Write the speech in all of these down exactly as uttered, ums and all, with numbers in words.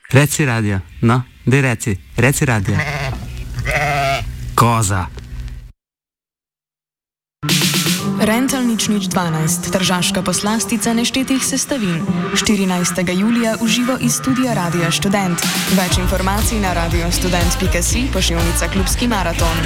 Reci radio, no, daj reci, reci radio. Koza. Rental nič nič dvanajst, tržaška poslastica neštetih sestavin. štirinajstega julija uživo iz studia Radia Študent. Več informacij na radiostudent pika si, pošiljnica Klubski maraton.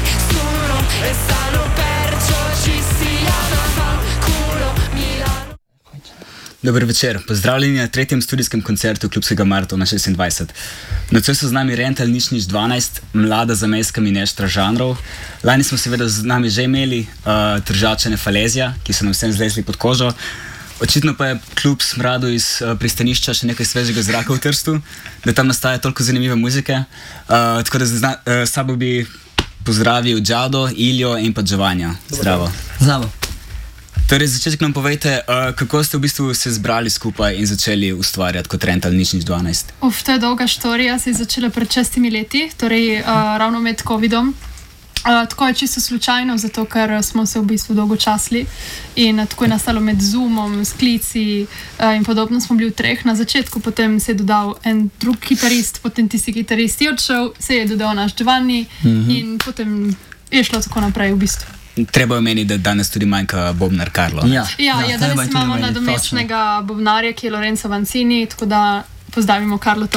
Dober večer, pozdravljeni na tretjem studijskem koncertu Klubskega maratona šestindvajset. Nocoj so z nami Rental nič nič dvanajst, mlada zamejska mineštra žanrov. Lani smo seveda z nami že imeli uh, Tržačane Falezija, ki so nam vsem zlezli pod kožo. Očitno pa je klub smradu iz uh, pristanišča še nekaj svežega zraka v Trstu, da tam nastaja toliko zanimive muzike. Uh, tako da zna, uh, sabo bi pozdravil Džado, Iljo in pa Giovanja. Zdravo. Zdravo. Torej, začetek nam povejte, uh, kako ste v bistvu se zbrali skupaj in začeli ustvarjati kot Rental nič nič dvanajst? Uf, to je dolga štorija, se je začela pred šestimi leti, torej uh, ravno med covidom. Uh, tako je čisto slučajno, zato ker smo se v bistvu dolgo časli in uh, tako je nastalo med Zoomom, sklici uh, in podobno. Smo bili v treh na začetku, potem se je dodal en drug kitarist, potem tisti kitarist je odšel, se je dodal naš Giovanni mm-hmm. in potem je šlo tako naprej v bistvu. Treba je omeniti, da danes tudi manjka bobnar Karlo. Ja, ja, ja, ja danes imamo nadomestnega bobnarja, ki je Lorenzo Vancini, tako da pozdravimo Karlo.